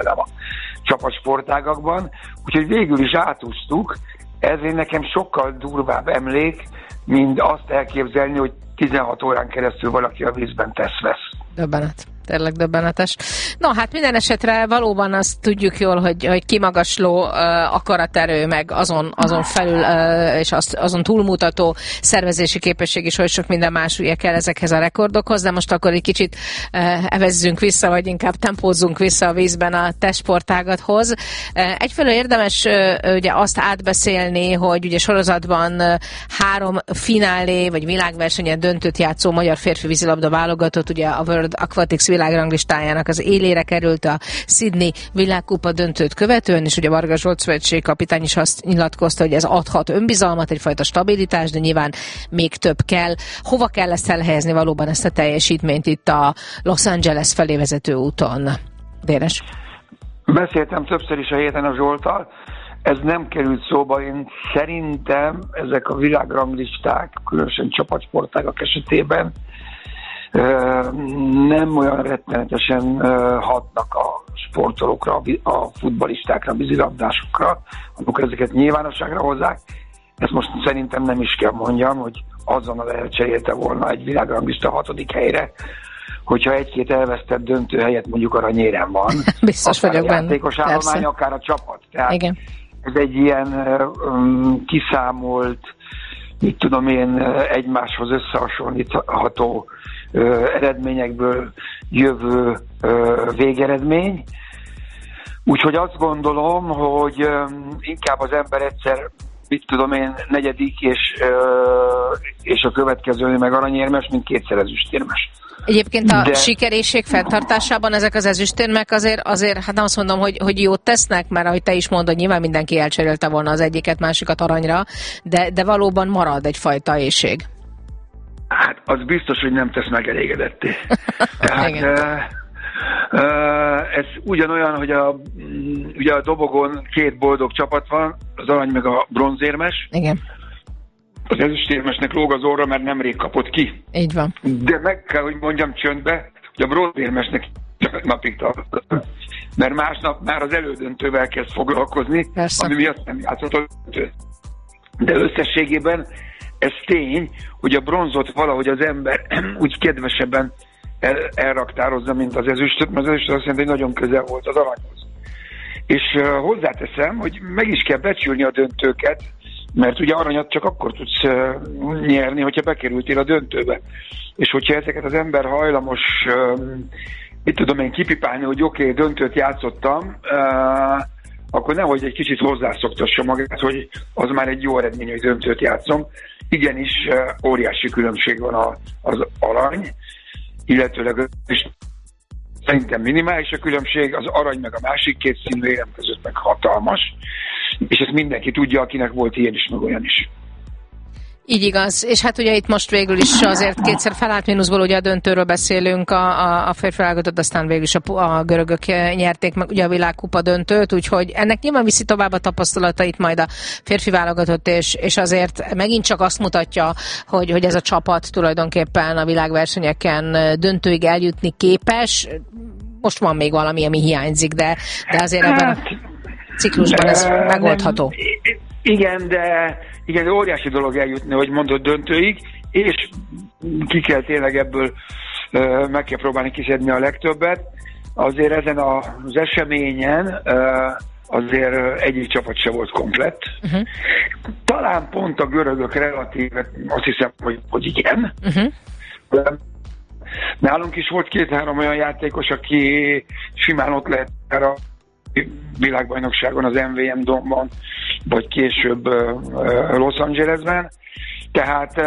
velem a csapatsportágakban, úgyhogy végül is átúztuk. Ezért nekem sokkal durvább emlék, mint azt elképzelni, hogy 16 órán keresztül valaki a vízben tesz-vesz. Döbbenet. Tényleg döbbenetes. No, hát minden esetre valóban azt tudjuk jól, hogy kimagasló akaraterő, meg azon felül, és azon túlmutató szervezési képesség is, hogy sok minden más ugye kell ezekhez a rekordokhoz, de most akkor egy kicsit evezzünk vissza, vagy inkább tempózzunk vissza a vízben a testsportágathoz. Egyfelől érdemes ugye azt átbeszélni, hogy ugye sorozatban 3 finálé, vagy világversenyen döntőt játszó magyar férfi vízilabda válogatott, ugye a World Aquatics világranglistájának az élére került a Sydney világkupa döntőt követően, és ugye Varga Zsolt szövetségkapitány is azt nyilatkozta, hogy ez adhat önbizalmat, egyfajta stabilitást, de nyilván még több kell. Hova kell ezt elhelyezni valóban, ezt a teljesítményt itt a Los Angeles felé vezető úton? Dénes? Beszéltem többször is a héten a Zsolttal, ez nem került szóba, én szerintem ezek a világranglisták, különösen csapatsportágak esetében nem olyan rettenetesen hatnak a sportolókra, a futballistákra, a vízilabdásokra, amikor ezeket nyilvánosságra hozzák. Ezt most szerintem nem is kell mondjam, hogy azonnal elcserélte volna egy világranglista 6. helyre, hogyha 1-2 elvesztett döntő helyett mondjuk aranyérem van. Biztos vagyok benne. Játékos állomány, akár a csapat. Tehát igen. Ez egy ilyen kiszámolt, mit tudom én, egymáshoz összehasonlítható eredményekből jövő végeredmény. Úgyhogy azt gondolom, hogy inkább az ember egyszer, mit tudom én, 4. és a következő meg aranyérmes, mint 2-szer ezüstérmes. Egyébként a sikerészség fenntartásában ezek az ezüstérmek azért hát nem azt mondom, hogy jót tesznek, mert ahogy te is mondod, nyilván mindenki elcserélte volna az egyiket, másikat aranyra, de valóban marad egyfajta éhség. Hát az biztos, hogy nem tesz megelégedetté. Tehát ez ugyanolyan, hogy ugye a dobogon 2 boldog csapat van, az arany meg a bronzérmes. Igen. Az ezüstérmesnek lóg az orra, mert nemrég kapott ki. Így van. De meg kell, hogy mondjam csöndbe, hogy a bronzérmesnek csak napig tart. Mert másnap már az elődöntővel kezd foglalkozni, persze, ami miatt nem játszott a döntő. De összességében ez tény, hogy a bronzot valahogy az ember úgy kedvesebben elraktározza, mint az ezüstöt, mert az ezüstöt azt jelenti, hogy nagyon közel volt az aranyhoz. És hozzáteszem, hogy meg is kell becsülni a döntőket, mert ugye aranyat csak akkor tudsz nyerni, hogyha bekerültél a döntőbe. És hogyha ezeket az ember hajlamos, mit tudom én, kipipálni, hogy oké, döntőt játszottam, akkor nehogy egy kicsit hozzászoktassa magát, hogy az már egy jó eredmény, hogy döntőt játszom. Igenis, óriási különbség van az arany, illetőleg szerintem minimális a különbség, az arany meg a másik 2 színű érem között meg hatalmas, és ezt mindenki tudja, akinek volt ilyen is, meg olyan is. Így igaz, és hát ugye itt most végül is azért 2-szer felállt mínuszból, ugye a döntőről beszélünk, a férfi válogatott, aztán végül is a görögök nyerték meg ugye a világkupa döntőt, úgyhogy ennek nyilván viszi tovább a tapasztalatait majd a férfi válogatott, és azért megint csak azt mutatja, hogy ez a csapat tulajdonképpen a világversenyeken döntőig eljutni képes. Most van még valami, ami hiányzik, de azért ebben a ciklusban ez megoldható. Igen, de óriási dolog eljutni, hogy mondod, döntőig, és ki kell tényleg ebből, meg kell próbálni kiszedni a legtöbbet. Azért ezen az eseményen azért egyik csapat se volt komplett. Uh-huh. Talán pont a görögök relatíve, azt hiszem, hogy igen. Uh-huh. Nálunk is volt 2-3 olyan játékos, aki simán ott lehet a világbajnokságon, az MVM Domban, vagy később Los Angelesben. Tehát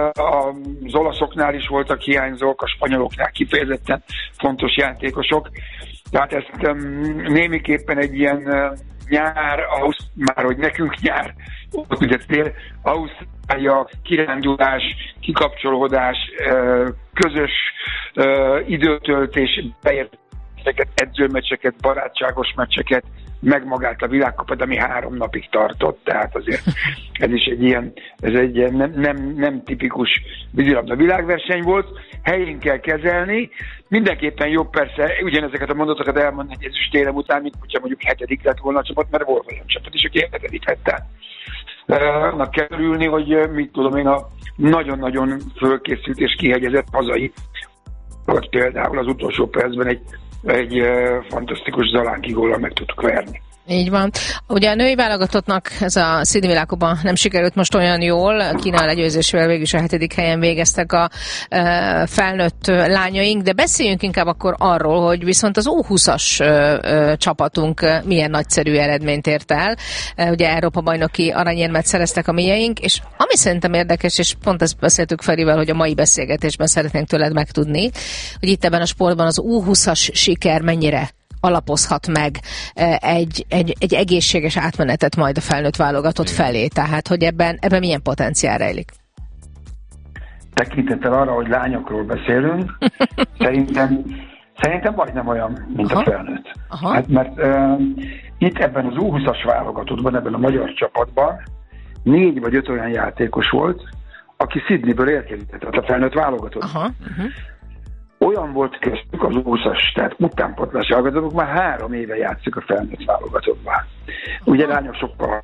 az olaszoknál is voltak hiányzók, a spanyoloknál kifejezetten fontos játékosok. Tehát ezt némiképpen egy ilyen nyár, már hogy nekünk nyár, ugye tél, Ausztrália, kirándulás, kikapcsolódás, közös időtöltés, beért meccseket, edzőmeccseket, barátságos meccseket, meg magát a világkupát, ami 3 napig tartott, tehát azért ez is egy ilyen nem tipikus vízilabda világverseny volt, helyén kell kezelni, mindenképpen jobb persze ugyanezeket a mondatokat elmondani egy ezüstérem után, mint hogyha mondjuk 7. lett volna a csapat, mert volt olyan csapat is, aki 7. lett. Annak kell örülni, hogy mit tudom én, a nagyon-nagyon fölkészült és kihegyezett hazai, vagy például az utolsó percben egy fantasztikus Zalánki góllal meg tudtuk verni. Így van. Ugye a női válogatottnak ez a Sydney világkupa nem sikerült most olyan jól, Kína legyőzésével végül is a 7. helyen végeztek a felnőtt lányaink, de beszéljünk inkább akkor arról, hogy viszont az U20-as csapatunk milyen nagyszerű eredményt ért el. Ugye Európa-bajnoki aranyérmet szereztek a mieink, és ami szerintem érdekes, és pont ezt beszéltük Ferivel, hogy a mai beszélgetésben szeretnénk tőled megtudni, hogy itt ebben a sportban az U20-as siker mennyire alapozhat meg egy egészséges átmenetet majd a felnőtt válogatott felé. Tehát, hogy ebben milyen potenciál rejlik? Tekintettel arra, hogy lányokról beszélünk, szerintem majdnem olyan, mint a felnőtt. Hát, mert itt ebben az U20-as válogatottban, ebben a magyar csapatban 4 vagy 5 olyan játékos volt, aki Sydneyből érkezett, tehát a felnőtt válogatott. Olyan volt köztük az U20-as, tehát utánpótlási válogatók, már 3 éve játszik a felnőtt válogatottban. Ugye lányok sokkal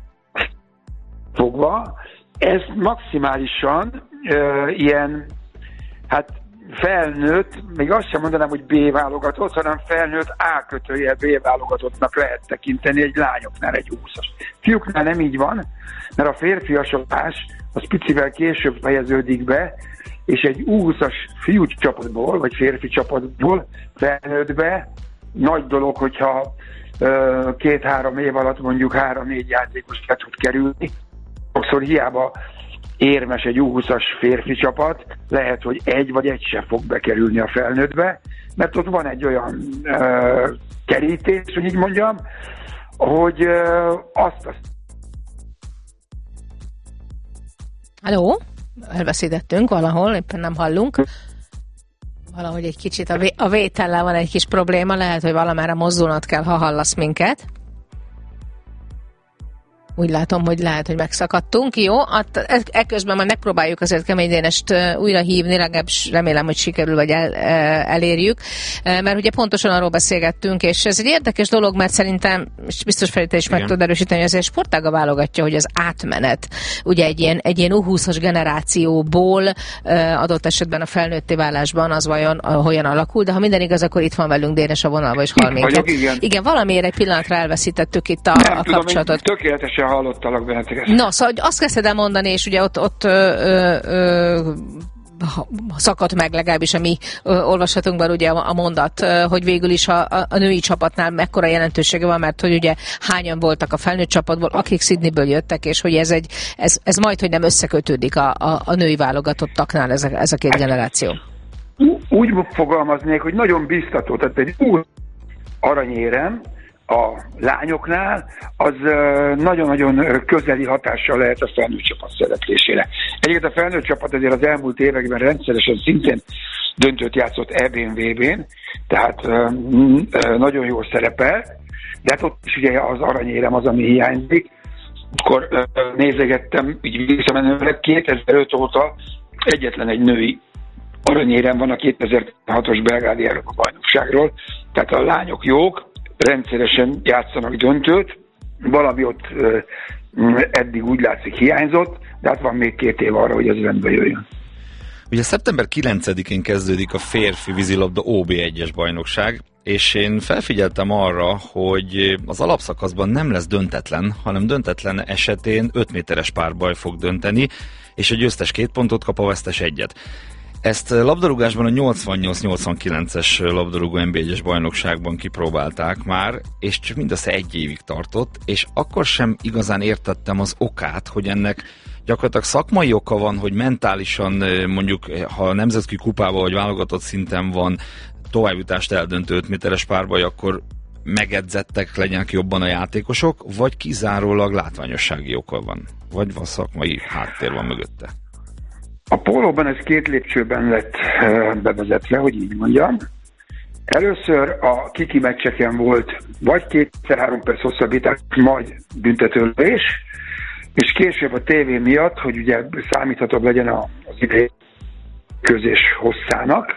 fogva, ez maximálisan ilyen, hát felnőtt, még azt sem mondanám, hogy B válogatott, hanem felnőtt A-B válogatottnak lehet tekinteni egy lányoknál, egy U20-as. Fiúknál nem így van, mert a férfiasolás az picivel később fejeződik be, és egy U20-as fiú csapatból, vagy férfi csapatból felnőttbe nagy dolog, hogyha 2-3 év alatt mondjuk 3-4 játékos le tud kerülni. Sokszor hiába érmes egy U20-as férfi csapat, lehet, hogy egy vagy egy se fog bekerülni a felnőttbe, mert ott van egy olyan kerítés, hogy így mondjam, hogy Halló? Elveszítettünk valahol, éppen nem hallunk. Valahogy egy kicsit a vétellel van egy kis probléma, lehet, hogy valamára mozdulnod kell, ha hallasz minket. Úgy látom, hogy lehet, hogy megszakadtunk. Jó, ekközben majd megpróbáljuk azért Kemény Dénest újra hívni, legalábbis remélem, hogy sikerül, vagy elérjük. Mert ugye pontosan arról beszélgettünk, és ez egy érdekes dolog, mert szerintem, és biztos Feri, te is meg tudod erősíteni, hogy azért sportága válogatja, hogy az átmenet, ugye egy ilyen U20-as generációból adott esetben a felnőtté válásban az vajon hogyan alakul, de ha minden igaz, akkor itt van velünk Dénes a vonalban, és hall minket. Igen, valamiért egy pillanatra elveszítettük itt a kapcsolatot. Tökéletesen hallottalak benneteket. No, szóval azt kezdted el mondani, és ugye ott szakadt meg legalábbis a mi olvasatunkban ugye a mondat, hogy végül is a női csapatnál mekkora jelentősége van, mert hogy ugye hányan voltak a felnőtt csapatból, akik Sydneyből jöttek, és hogy ez majd, hogy nem összekötődik a női válogatottaknál ez a két generáció. Úgy fogalmaznék, hogy nagyon biztató, tehát egy új aranyérem a lányoknál, az nagyon-nagyon közeli hatással lehet a felnőtt csapat szereplésére. Egyébként a felnőtt csapat azért az elmúlt években rendszeresen szintén döntőt játszott EB-n, VB-n, tehát nagyon jól szerepel, de hát ott is ugye az aranyérem az, ami hiányzik. Akkor nézegettem, így visszamenőleg 2005 óta egyetlen egy női aranyérem van a 2006-os belgrádi Európa-bajnokságról, tehát a lányok jók, rendszeresen játszanak döntőt, valami ott eddig úgy látszik hiányzott, de hát van még 2 év arra, hogy ez rendbe jöjjön. Ugye szeptember 9-én kezdődik a férfi vízilabda OB1-es bajnokság, és én felfigyeltem arra, hogy az alapszakaszban nem lesz döntetlen, hanem döntetlen esetén 5 méteres párbaj fog dönteni, és a győztes 2 pontot kap, a vesztes 1-et. Ezt labdarúgásban a 88-89-es labdarúgó NB1-es bajnokságban kipróbálták már, és csak mindössze 1 évig tartott, és akkor sem igazán értettem az okát, hogy ennek gyakorlatilag szakmai oka van, hogy mentálisan mondjuk, ha nemzetközi kupában vagy válogatott szinten van továbbjutást eldöntő 5 méteres párbaj, akkor megedzettek legyenek jobban a játékosok, vagy kizárólag látványossági oka van, vagy van szakmai háttér van mögötte. A pólóban ez 2 lépcsőben lett bevezetve, hogy így mondjam. Először a kiki meccseken volt vagy 2-3 perc hosszabbítás, majd büntetőlés, és később a tévé miatt, hogy ugye számíthatóbb legyen az időközés hosszának,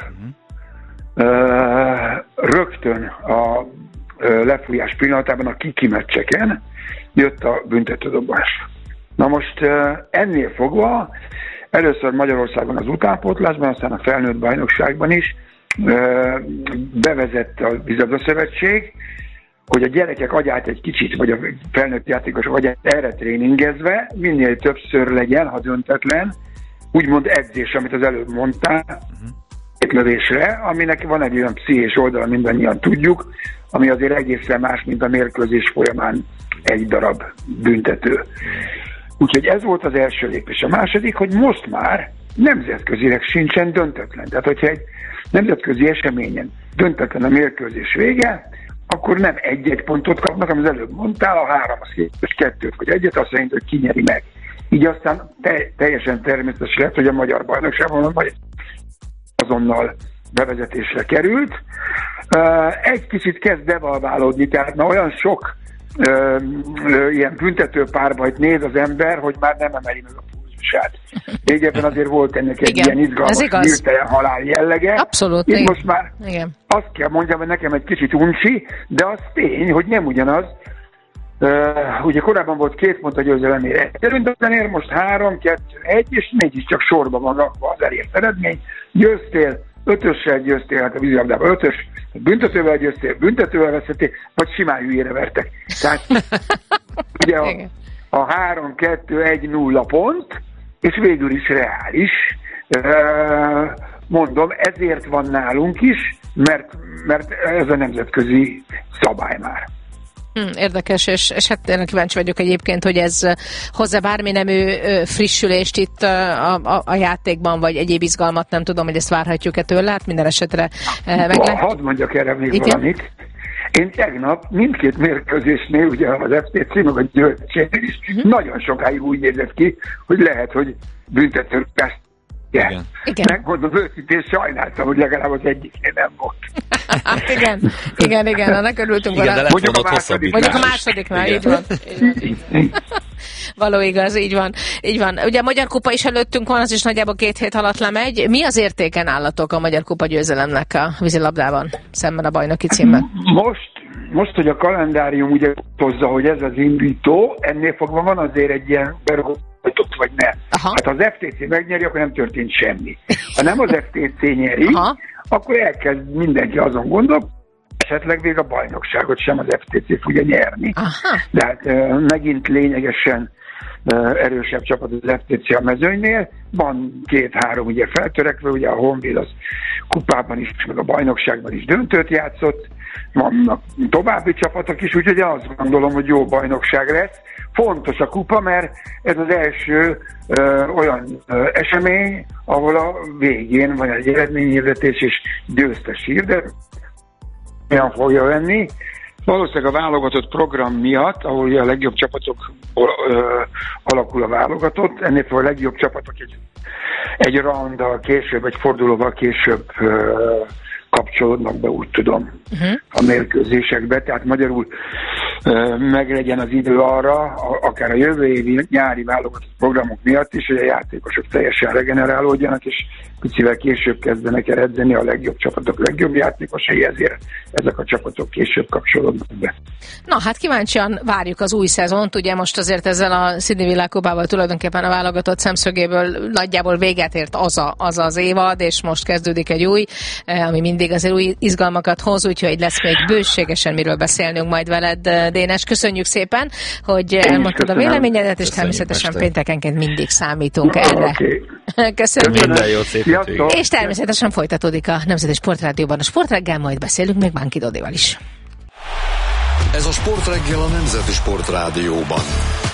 rögtön a lefújás pillanatában a kiki meccseken jött a büntetődobás. Na most ennél fogva először Magyarországon az utánpótlásban, aztán a felnőtt bajnokságban is bevezette a vízilabda-szövetség, hogy a gyerekek agyát egy kicsit, vagy a felnőtt játékosok agyát erre tréningezve, minél többször legyen, ha döntetlen, úgymond edzés, amit az előbb mondtál, lövésre, aminek van egy olyan pszichés oldala, mindannyian tudjuk, ami azért egészen más, mint a mérkőzés folyamán egy darab büntető. Úgyhogy ez volt az első lépés. A második, hogy most már nemzetközileg sincsen döntetlen. Tehát, hogyha egy nemzetközi eseményen döntetlen a mérkőzés vége, akkor nem egy-egy pontot kapnak, amit az előbb mondtál, a 3 az 2 vagy 1, azt szerint, hogy ki nyeri meg. Így aztán teljesen természetes lett, hogy a magyar bajnokságban vagy azonnal bevezetésre került. Egy kicsit kezd devalválódni, tehát már olyan sok ilyen büntető párbajt néz az ember, hogy már nem emeli meg a pulzusát. Régebben azért volt ennek egy ilyen izgalmas, hirtelen halál jellege. Abszolút. Itt most már azt kell mondjam, hogy nekem egy kicsit uncsi, de az tény, hogy nem ugyanaz. Ugye korábban volt 2 pont a győzelemére, döntetlenér, most 3, 2, 1, és mégiscsak sorban van rakva az elért eredmény. Győztél, 5-össel győztél, hát a vízilabdában 5-ös, büntetővel győztél, büntetővel veszettél, vagy simán hülyére vertek. Tehát ugye a 3-2-1-0 pont, és végül is reális. Mondom, ezért van nálunk is, mert ez a nemzetközi szabály már. Érdekes, és hát tényleg kíváncsi vagyok egyébként, hogy ez hozzá bármi nemű frissülést itt a játékban, vagy egyéb izgalmat, nem tudom, hogy ezt várhatjuk-e tőle, hát minden esetre hadd mondjak erre még valamit. Én tegnap mindkét mérkőzésnél, ugye az FTC meg a Győrcsénél is nagyon sokáig úgy nézett ki, hogy lehet, hogy büntetőrúgást. Igen. Megmondom őszintén, sajnáltam, hogy legalább az egyiknél nem volt. igen, annak örültünk volna. Mondjuk a másodiknál, így van. Való igaz, így van. Ugye a Magyar Kupa is előttünk van, az is nagyjából 2 hét alatt lemegy. Mi az értéken állatok a Magyar Kupa győzelemnek a vízilabdában, szemben a bajnoki címmel? Most, hogy a kalendárium ugye hozza, hogy ez az indító, ennél fogva van azért egy ilyen berogott vagy nem. Aha. Hát ha az FTC megnyeri, akkor nem történt semmi. Ha nem az FTC nyeri, akkor elkezd mindenki azon gondolkodni, esetleg még a bajnokságot sem az FTC fogja nyerni. Aha. De hát megint lényegesen erősebb csapat az FTC a mezőnynél. Van 2-3 ugye feltörekvő, ugye a Honvéd az kupában is, meg a bajnokságban is döntőt játszott. Vannak további csapatok is, úgyhogy azt gondolom, hogy jó bajnokság lesz. Fontos a kupa, mert ez az első olyan esemény, ahol a végén van egy eredményhirdetés és győztes hirdet. Olyan fogja venni. Valószínűleg a válogatott program miatt, ahol a legjobb csapatok alakul a válogatott, ennél a legjobb csapatok egy rounddal később, egy fordulóval később kapcsolódnak be, úgy tudom, a mérkőzésekbe. Tehát magyarul meglegyen az idő arra, akár a jövő évi nyári válogatott programok miatt is, hogy a játékosok teljesen regenerálódjanak, és picivel később kezdenek el edzeni a legjobb csapatok legjobb játékosai, ezért ezek a csapatok később kapcsolódnak be. Na, hát kíváncsian várjuk az új szezont, ugye most azért ezzel a Sydney világkupával tulajdonképpen a válogatott szemszögéből nagyjából véget ért az évad, és most kezdődik egy új, ami mindig azért új izgalmakat hoz, úgyhogy lesz még bőségesen miről beszélnünk majd veled, Dénes. Köszönjük szépen, hogy elmondtad a véleményedet, és természetesen péntekenként mindig számítunk erre. Köszönjük. Minden jót, szép hétvégét. És természetesen folytatódik a Nemzeti Sportrádióban a Sportreggel, majd beszélünk még Bánki Dodival is. Ez a Sportreggel a Nemzeti Sportrádióban.